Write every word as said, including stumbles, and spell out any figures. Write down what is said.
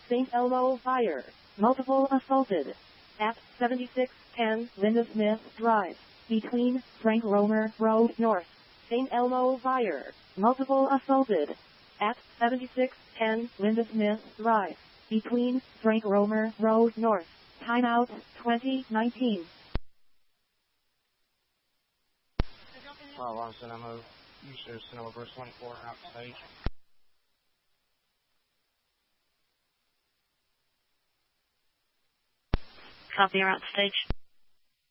Saint Elmo fire. Multiple assaulted. At seventy-six ten Linda Smith Drive. Between Frank Romer Road North. Saint Elmo fire. Multiple assaulted. At seventy-six ten Linda Smith Drive. Between Frank Romer Road North. Timeout twenty nineteen. Well, I'm Cinema. You should Cinema verse twenty-four outstage. Copy, you're outstage.